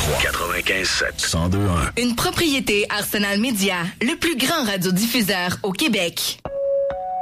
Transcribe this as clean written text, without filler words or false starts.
Détroit. 95.7. 102.1. Une propriété Arsenal Média, le plus grand radiodiffuseur au Québec.